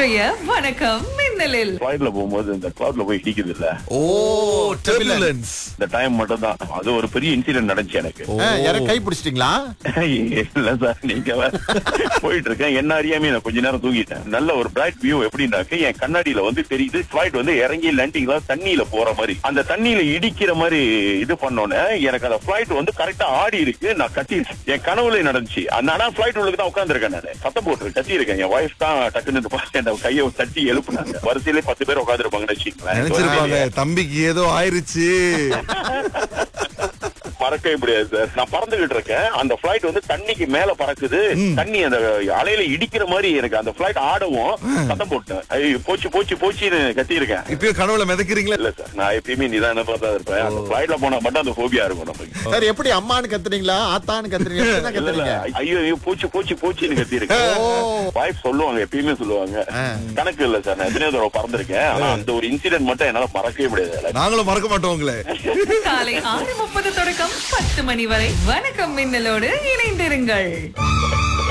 இன்றைய வணக்கம் மின்னலில் ஃபிளைட்ல போகும்போது இந்த கிளவுட்ல போய் இடிக்குது இல்ல, ஓ டர்புலன்ஸ். இந்த டைம் மட்டும் தான் அது ஒரு பெரிய இன்சிடென்ட் நடந்துச்சு எனக்கு. யாரும் கை பிடிச்சிட்டீங்களா? இல்ல சார், நீங்க வேற. போயிட்டு இருக்கேன், என்ன அறியாம நான் கொஞ்ச நேரம் தூங்கிட்டேன். நல்ல ஒரு பிரைட் வியூ எப்படின்னாக்க என் கண்ணாடியில வந்து தெரியுது ஃபிளைட் வந்து இறங்கி லேண்டிங்ல தண்ணியில போற மாதிரி, அந்த தண்ணியில இடிக்கிற மாதிரி இது பண்ணோன்னே எனக்கு அந்த ஃபிளைட் வந்து கரெக்டா ஆடி இருக்கு. நான் கத்தி என் கனவுல நடந்துச்சு. ஆனா ஃபிளைட் உள்ளுக்கு தான் உட்காந்துருக்கேன், நான் சத்தம் போட்டு கத்தி இருக்கேன். என் வைஃப் தான் டக்குன்னு என் கையை தட்டி எழுப்புனாங்க. வரிசையிலே 10 பேர் உட்காந்துருப்பாங்கன்னு நினைச்சிருப்பாங்க வச்சுக்கீங்களேன். தம்பிக்கு ஏதோ ஆயிருச்சு. பறக்கவே முடியாது சார். நான் பறந்துகிட்டு இருக்கேன், அந்த பிளைட் வந்து தண்ணிக்கு மேல பறக்குது. தண்ணி அந்த அலையில இடிக்கிற மாதிரி எனக்கு அந்த பிளைட் ஆடவும் சத்தம் போட்டேன். ஐயோ போச்சு போச்சு போச்சுன்னு கத்தி இருக்கேன். இப்பயும் கனவுல மிதக்கிறீங்களா? இல்ல சார், நான் எப்பயுமே நிதான பார்த்தா இருப்பேன். அந்த பிளைட்ல போனா மட்டும் அந்த போபியா இருக்கும் நமக்கு. சார் எப்படி அம்மான்னு கத்துறீங்களா, ஆத்தான்னு கத்துறீங்க, எப்படிதான் இல்ல இல்ல, கத்துறீங்க? ஐயோ ஐயோ போச்சு போச்சு போச்சுன்னு கத்தி இருக்கேன். வைஃப் சொல்லுவாங்க, எப்பயுமே சொல்லுவாங்க. கணக்கு இல்ல சார், நான் எத்தனையோ தடவை பறந்திருக்கேன். ஆனா அந்த ஒரு இன்சிடென்ட் மட்டும் என்னால மறக்கவே முடியாது. நாங்களும் மறக்க மாட்டோம் உங்களை. காலை 6:30 தொடக்கம் 10 மணி வரை வணக்கம் மின்னலோடு இணைந்திருங்கள்.